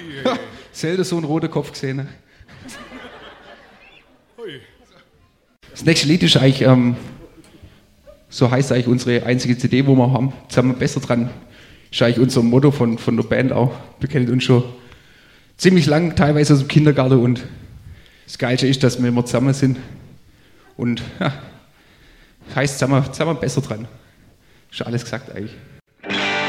Selten so einen roten Kopf gesehen. Ne? Das nächste Lied ist eigentlich, so heißt eigentlich unsere einzige CD, wo wir haben, zusammen besser dran. Ist eigentlich unser Motto von der Band auch. Wir kennen uns schon ziemlich lang, teilweise aus dem Kindergarten, und das Geilste ist, dass wir immer zusammen sind. Und ja, heißt zusammen besser dran. Ist schon alles gesagt eigentlich.